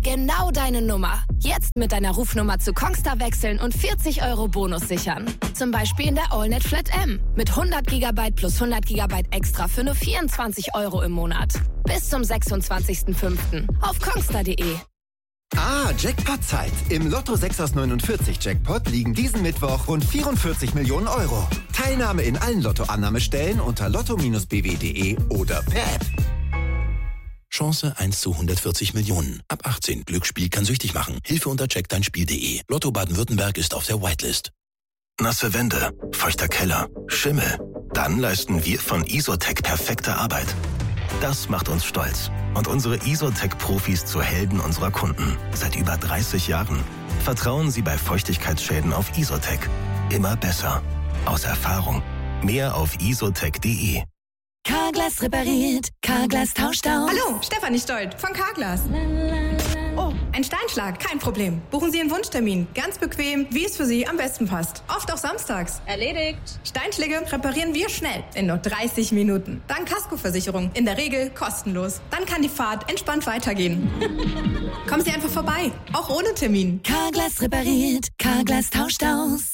Genau deine Nummer. Jetzt mit deiner Rufnummer zu Kongstar wechseln und 40 € Bonus sichern. Zum Beispiel in der AllNet Flat M. Mit 100 GB plus 100 GB extra für nur 24 € im Monat. Bis zum 26.05. auf kongstar.de. Jackpot-Zeit. Im Lotto 6 aus 49 Jackpot liegen diesen Mittwoch rund 44 Millionen €. Teilnahme in allen Lottoannahmestellen unter lotto-bw.de oder per App. Chance 1 zu 140 Millionen. Ab 18. Glücksspiel kann süchtig machen. Hilfe unter checkdeinspiel.de. Lotto Baden-Württemberg ist auf der Whitelist. Nasse Wände, feuchter Keller, Schimmel. Dann leisten wir von Isotec perfekte Arbeit. Das macht uns stolz und unsere Isotec-Profis zu Helden unserer Kunden. Seit über 30 Jahren. Vertrauen Sie bei Feuchtigkeitsschäden auf Isotec. Immer besser. Aus Erfahrung. Mehr auf isotec.de. Carglass repariert, Carglass tauscht aus. Hallo, Stefanie Stolt von Carglass. Oh, ein Steinschlag, kein Problem. Buchen Sie einen Wunschtermin. Ganz bequem, wie es für Sie am besten passt. Oft auch samstags. Erledigt. Steinschläge reparieren wir schnell, in nur 30 Minuten. Dank Kaskoversicherung, in der Regel kostenlos. Dann kann die Fahrt entspannt weitergehen. Kommen Sie einfach vorbei, auch ohne Termin. Carglass repariert, Carglass tauscht aus.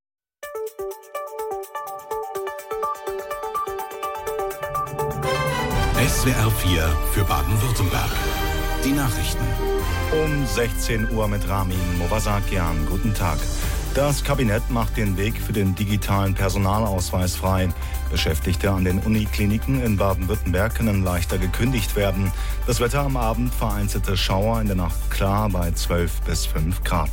SWR 4 für Baden-Württemberg. Die Nachrichten. Um 16 Uhr mit Ramin Movasakian. Guten Tag. Das Kabinett macht den Weg für den digitalen Personalausweis frei. Beschäftigte an den Unikliniken in Baden-Württemberg können leichter gekündigt werden. Das Wetter am Abend vereinzelte Schauer, in der Nacht klar bei 12 bis 5 Grad.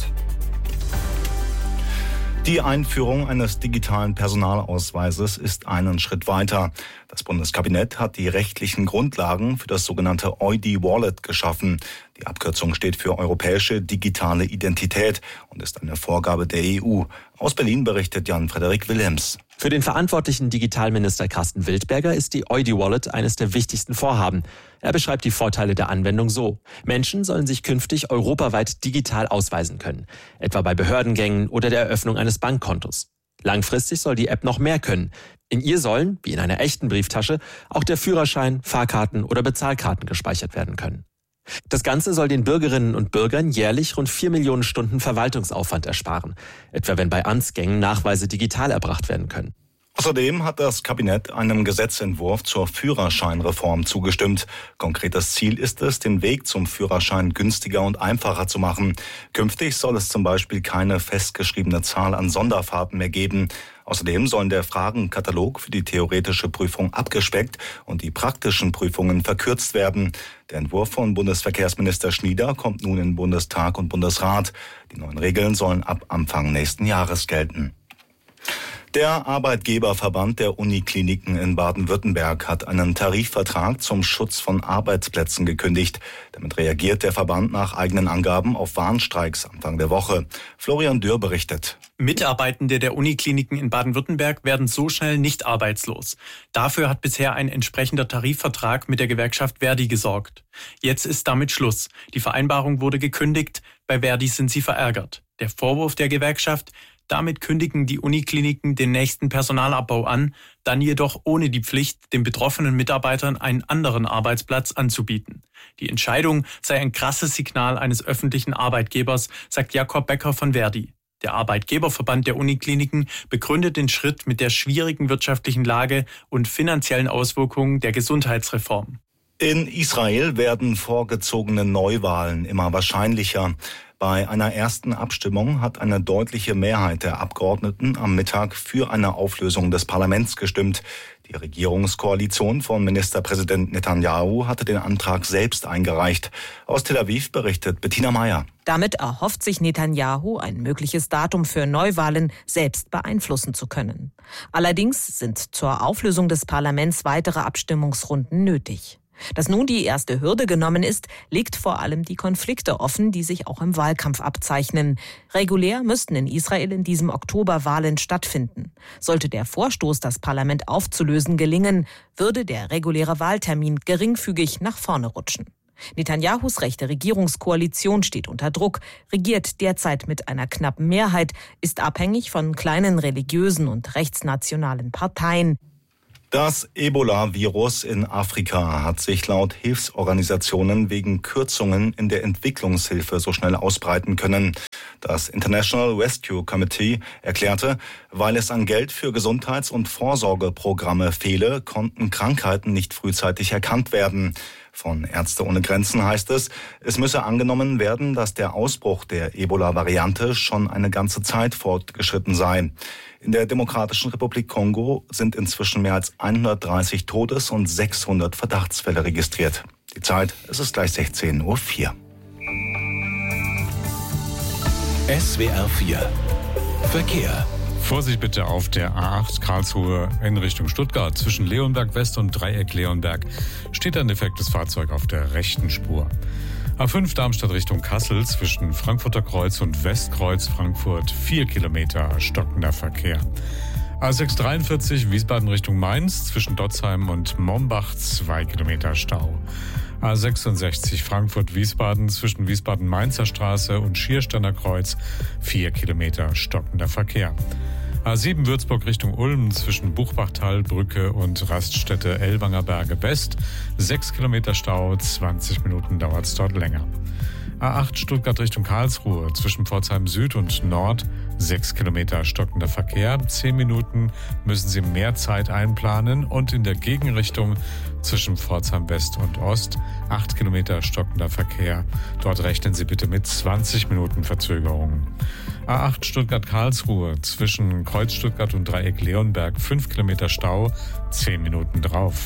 Die Einführung eines digitalen Personalausweises ist einen Schritt weiter. Das Bundeskabinett hat die rechtlichen Grundlagen für das sogenannte EUDI-Wallet geschaffen. Die Abkürzung steht für Europäische Digitale Identität und ist eine Vorgabe der EU. Aus Berlin berichtet Jan-Frederik Willems. Für den verantwortlichen Digitalminister Carsten Wildberger ist die EUDI-Wallet eines der wichtigsten Vorhaben. Er beschreibt die Vorteile der Anwendung so: Menschen sollen sich künftig europaweit digital ausweisen können, etwa bei Behördengängen oder der Eröffnung eines Bankkontos. Langfristig soll die App noch mehr können. In ihr sollen, wie in einer echten Brieftasche, auch der Führerschein, Fahrkarten oder Bezahlkarten gespeichert werden können. Das Ganze soll den Bürgerinnen und Bürgern jährlich rund 4 Millionen Stunden Verwaltungsaufwand ersparen, etwa wenn bei Amtsgängen Nachweise digital erbracht werden können. Außerdem hat das Kabinett einem Gesetzentwurf zur Führerscheinreform zugestimmt. Konkretes Ziel ist es, den Weg zum Führerschein günstiger und einfacher zu machen. Künftig soll es zum Beispiel keine festgeschriebene Zahl an Sonderfahrten mehr geben. Außerdem sollen der Fragenkatalog für die theoretische Prüfung abgespeckt und die praktischen Prüfungen verkürzt werden. Der Entwurf von Bundesverkehrsminister Schnieder kommt nun in Bundestag und Bundesrat. Die neuen Regeln sollen ab Anfang nächsten Jahres gelten. Der Arbeitgeberverband der Unikliniken in Baden-Württemberg hat einen Tarifvertrag zum Schutz von Arbeitsplätzen gekündigt. Damit reagiert der Verband nach eigenen Angaben auf Warnstreiks Anfang der Woche. Florian Dürr berichtet. Mitarbeitende der Unikliniken in Baden-Württemberg werden so schnell nicht arbeitslos. Dafür hat bisher ein entsprechender Tarifvertrag mit der Gewerkschaft Verdi gesorgt. Jetzt ist damit Schluss. Die Vereinbarung wurde gekündigt. Bei Verdi sind sie verärgert. Der Vorwurf der Gewerkschaft: Damit kündigen die Unikliniken den nächsten Personalabbau an, dann jedoch ohne die Pflicht, den betroffenen Mitarbeitern einen anderen Arbeitsplatz anzubieten. Die Entscheidung sei ein krasses Signal eines öffentlichen Arbeitgebers, sagt Jakob Becker von Verdi. Der Arbeitgeberverband der Unikliniken begründet den Schritt mit der schwierigen wirtschaftlichen Lage und finanziellen Auswirkungen der Gesundheitsreform. In Israel werden vorgezogene Neuwahlen immer wahrscheinlicher. Bei einer ersten Abstimmung hat eine deutliche Mehrheit der Abgeordneten am Mittag für eine Auflösung des Parlaments gestimmt. Die Regierungskoalition von Ministerpräsident Netanyahu hatte den Antrag selbst eingereicht. Aus Tel Aviv berichtet Bettina Meyer. Damit erhofft sich Netanyahu, ein mögliches Datum für Neuwahlen selbst beeinflussen zu können. Allerdings sind zur Auflösung des Parlaments weitere Abstimmungsrunden nötig. Dass nun die erste Hürde genommen ist, legt vor allem die Konflikte offen, die sich auch im Wahlkampf abzeichnen. Regulär müssten in Israel in diesem Oktober Wahlen stattfinden. Sollte der Vorstoß, das Parlament aufzulösen, gelingen, würde der reguläre Wahltermin geringfügig nach vorne rutschen. Netanyahus rechte Regierungskoalition steht unter Druck, regiert derzeit mit einer knappen Mehrheit, ist abhängig von kleinen religiösen und rechtsnationalen Parteien. Das Ebola-Virus in Afrika hat sich laut Hilfsorganisationen wegen Kürzungen in der Entwicklungshilfe so schnell ausbreiten können. Das International Rescue Committee erklärte, weil es an Geld für Gesundheits- und Vorsorgeprogramme fehle, konnten Krankheiten nicht frühzeitig erkannt werden. Von Ärzte ohne Grenzen heißt es, es müsse angenommen werden, dass der Ausbruch der Ebola-Variante schon eine ganze Zeit fortgeschritten sei. In der Demokratischen Republik Kongo sind inzwischen mehr als 130 Todes- und 600 Verdachtsfälle registriert. Die Zeit, es ist gleich 16:04 Uhr. SWR 4 Verkehr. Vorsicht bitte auf der A8 Karlsruhe in Richtung Stuttgart. Zwischen Leonberg West und Dreieck Leonberg steht ein defektes Fahrzeug auf der rechten Spur. A5 Darmstadt Richtung Kassel zwischen Frankfurter Kreuz und Westkreuz Frankfurt 4 Kilometer stockender Verkehr. A6 43 Wiesbaden Richtung Mainz zwischen Dotzheim und Mombach 2 Kilometer Stau. A66 Frankfurt-Wiesbaden zwischen Wiesbaden-Mainzer Straße und Schiersteiner Kreuz 4 Kilometer stockender Verkehr. A7 Würzburg Richtung Ulm zwischen Buchbachtal, Brücke und Raststätte Ellwanger Berge West 6 Kilometer Stau, 20 Minuten dauert es dort länger. A8 Stuttgart Richtung Karlsruhe zwischen Pforzheim Süd und Nord 6 Kilometer stockender Verkehr. 10 Minuten müssen Sie mehr Zeit einplanen und in der Gegenrichtung zwischen Pforzheim West und Ost 8 Kilometer stockender Verkehr. Dort rechnen Sie bitte mit 20 Minuten Verzögerung. A8 Stuttgart-Karlsruhe zwischen Kreuz Stuttgart und Dreieck Leonberg 5 Kilometer Stau, 10 Minuten drauf.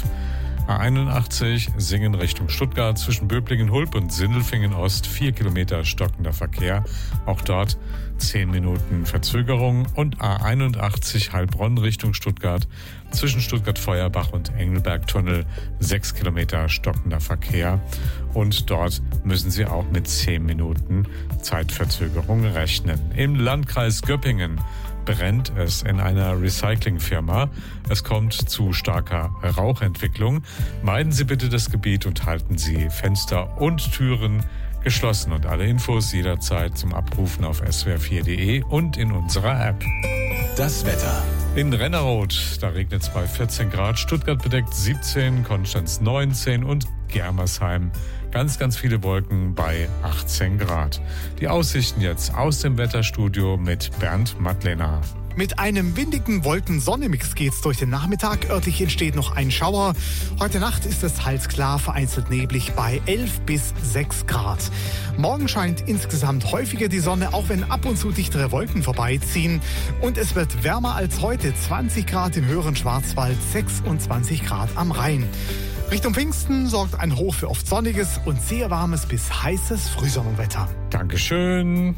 A81 Singen Richtung Stuttgart zwischen Böblingen-Hulb und Sindelfingen-Ost 4 Kilometer stockender Verkehr. Auch dort 10 Minuten Verzögerung. Und A81 Heilbronn Richtung Stuttgart zwischen Stuttgart-Feuerbach und Engelberg-Tunnel 6 Kilometer stockender Verkehr. Und dort müssen Sie auch mit 10 Minuten Zeitverzögerung rechnen. Im Landkreis Göppingen brennt es in einer Recyclingfirma. Es kommt zu starker Rauchentwicklung. Meiden Sie bitte das Gebiet und halten Sie Fenster und Türen geschlossen. Und alle Infos jederzeit zum Abrufen auf swr4.de und in unserer App. Das Wetter. In Renneroth, da regnet es bei 14 Grad, Stuttgart bedeckt 17, Konstanz 19 und Germersheim ganz viele Wolken bei 18 Grad. Die Aussichten jetzt aus dem Wetterstudio mit Bernd Madlener. Mit einem windigen Wolken-Sonne-Mix geht's durch den Nachmittag. Örtlich entsteht noch ein Schauer. Heute Nacht ist es teils klar, vereinzelt neblig bei 11 bis 6 Grad. Morgen scheint insgesamt häufiger die Sonne, auch wenn ab und zu dichtere Wolken vorbeiziehen. Und es wird wärmer als heute. 20 Grad im höheren Schwarzwald, 26 Grad am Rhein. Richtung Pfingsten sorgt ein Hoch für oft sonniges und sehr warmes bis heißes Frühsommerwetter. Dankeschön.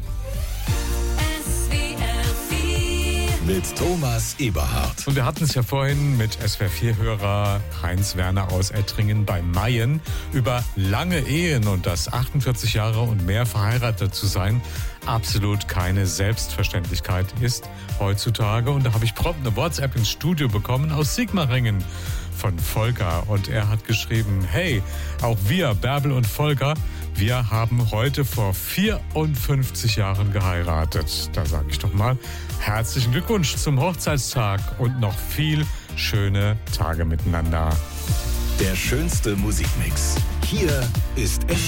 Mit Thomas Eberhardt. Und wir hatten es ja vorhin mit SWR4-Hörer Heinz Werner aus Ettringen bei Mayen über lange Ehen und dass 48 Jahre und mehr verheiratet zu sein absolut keine Selbstverständlichkeit ist heutzutage. Und da habe ich prompt eine WhatsApp ins Studio bekommen aus Sigmaringen von Volker. Und er hat geschrieben, hey, auch wir, Bärbel und Volker, wir haben heute vor 54 Jahren geheiratet. Da sage ich doch mal, herzlichen Glückwunsch zum Hochzeitstag und noch viel schöne Tage miteinander. Der schönste Musikmix. Hier ist